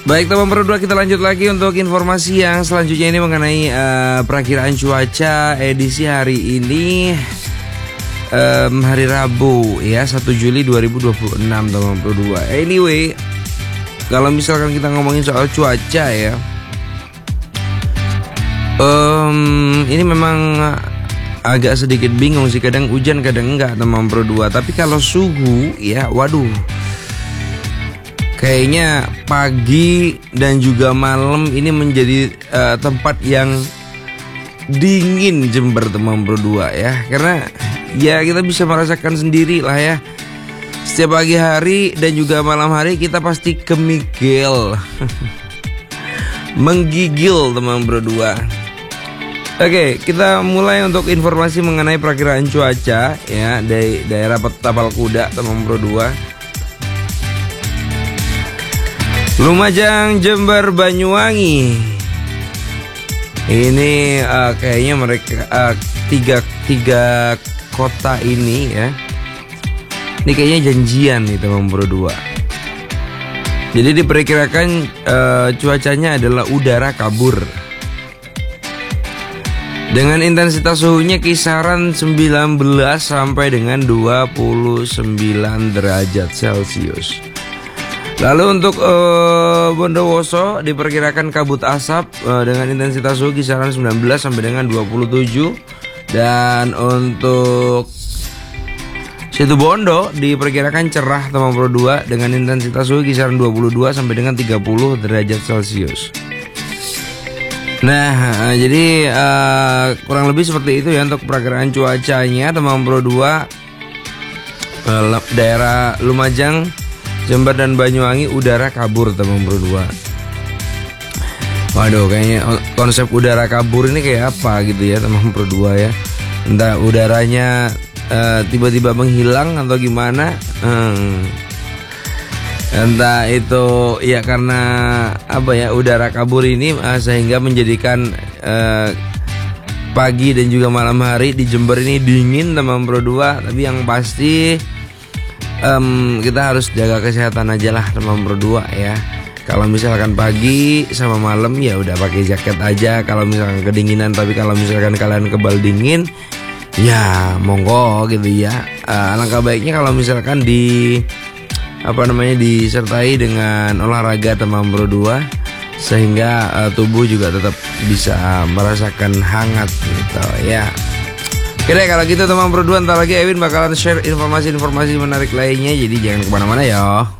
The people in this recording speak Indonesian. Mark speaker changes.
Speaker 1: Baik teman berdua, kita lanjut lagi untuk informasi yang selanjutnya ini mengenai perakiraan cuaca edisi hari ini, hari Rabu ya, 1 Juli 2026 teman berdua. Anyway, kalau misalkan kita ngomongin soal cuaca ya, ini memang agak sedikit bingung sih, kadang hujan kadang enggak teman berdua. Tapi kalau suhu ya, waduh, kayaknya pagi dan juga malam ini menjadi tempat yang dingin Jember teman berdua ya. Karena ya kita bisa merasakan sendiri lah ya, setiap pagi hari dan juga malam hari kita pasti kemigil menggigil teman berdua. Oke, kita mulai untuk informasi mengenai perakiraan cuaca ya dari daerah Tapal Kuda teman berdua. Lumajang, Jember, Banyuwangi. Ini kayaknya mereka tiga kota ini ya. Ini kayaknya janjian nih teman berdua. Jadi diperkirakan cuacanya adalah udara kabur. Dengan intensitas suhunya kisaran 19 sampai dengan 29 derajat Celcius. Lalu untuk Bondowoso diperkirakan kabut asap dengan intensitas suhu kisaran 19 sampai dengan 27. Dan untuk Situbondo diperkirakan cerah teman berdua dengan intensitas suhu kisaran 22 sampai dengan 30 derajat Celcius. Nah, jadi kurang lebih seperti itu ya untuk perakiraan cuacanya teman berdua. Daerah Lumajang, Jember dan Banyuwangi udara kabur teman berdua. Waduh, kayaknya konsep udara kabur ini kayak apa gitu ya teman berdua ya. Entah udaranya tiba-tiba menghilang atau gimana. Entah itu ya karena apa ya, udara kabur ini sehingga menjadikan pagi dan juga malam hari di Jember ini dingin teman berdua. Tapi yang pasti kita harus jaga kesehatan aja lah teman berdua ya. Kalau misalkan pagi sama malam ya udah pakai jaket aja kalau misalkan kedinginan. Tapi kalau misalkan kalian kebal dingin ya monggo gitu ya. Alangkah baiknya kalau misalkan disertai dengan olahraga teman berdua, sehingga tubuh juga tetap bisa merasakan hangat gitu ya. Oke deh, kalau gitu teman berdua, ntar lagi Ewin bakalan share informasi-informasi menarik lainnya, jadi jangan kemana-mana ya.